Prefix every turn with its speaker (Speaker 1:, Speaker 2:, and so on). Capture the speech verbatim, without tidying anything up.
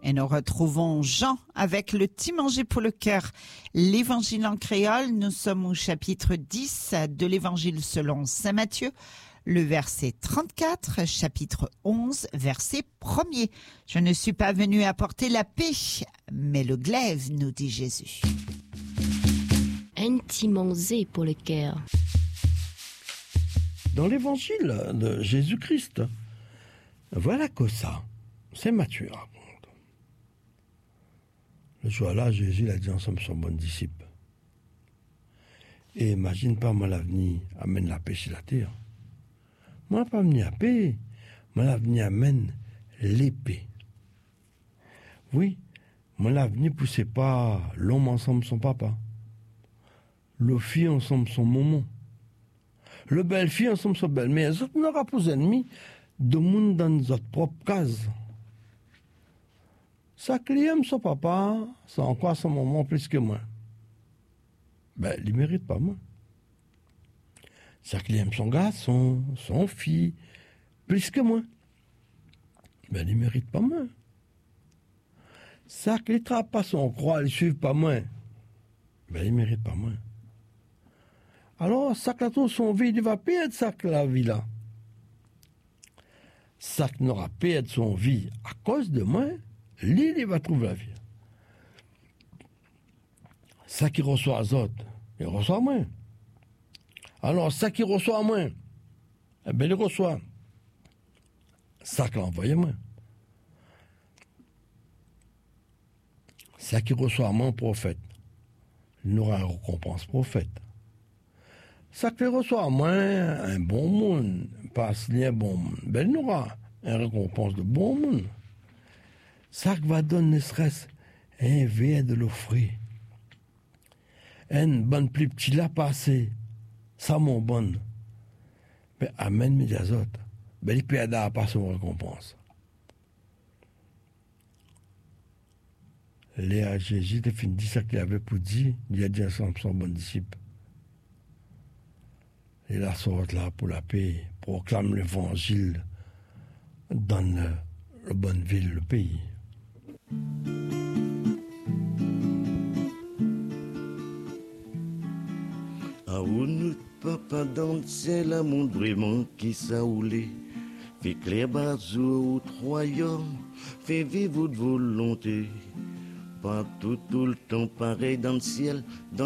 Speaker 1: Et nous retrouvons Jean avec le petit manger pour le cœur. L'évangile en créole, nous sommes au chapitre dix de l'évangile selon saint Matthieu, le verset trente-quatre, chapitre onze, verset premier. Je ne suis pas venu apporter la paix, mais le glaive, nous dit Jésus.
Speaker 2: Un petit manger pour le cœur.
Speaker 3: Dans l'évangile de Jésus-Christ, voilà que ça, c'est Matthieu raconte. Le jour-là, Jésus a dit ensemble son bon disciple. Et imagine pas, moi l'avenir amène la paix sur la terre. Moi pas venir à paix, moi l'avenir amène l'épée. Oui, moi l'avenir poussait pas l'homme ensemble son papa, le fille ensemble son maman, le belle fille ensemble son belle-mère. Nous n'aura pas ennemis de monde dans notre propre case. Ça aime son papa, ça encore son maman plus que moi. Ben, il ne mérite pas moi. Ça aime son garçon, son fille, plus que moi. Ben, il ne mérite pas moi. Ça ne trappe pas son croix, il ne suit pas moi. Ben, il ne mérite pas moi. Alors, ça que son vie, il va perdre ça que la vie là. Ça qui n'aura perdu son vie à cause de moi, lui, il va trouver la vie. Ça qui reçoit les autres, il reçoit moins. Alors, ça qui reçoit moins, eh bien, il reçoit. Ça qui l'envoie moins. Ça qui reçoit moins prophète, il aura une récompense prophète. Ça qui reçoit moins un bon monde, pas un bon monde, ben, il aura une récompense de bon monde. Ça qui va donner ne serait-ce un verre de l'offrir. Un bon plus petit là passé, ça mon bon. Mais amène mes des autres. Ben il perd à pas son récompense. Léa Jésus a fini dit ça qu'il avait pour dire, il a dit à son, son bon disciple. Et la sorte là pour la paix, proclame l'évangile dans le, le bonne ville, le pays.
Speaker 4: Ah où nous papa dans le ciel à mon vraiment qui s'aoulé fait clair bazou au royaume fait vivre votre volonté pas tout tout le temps pareil dans le ciel dans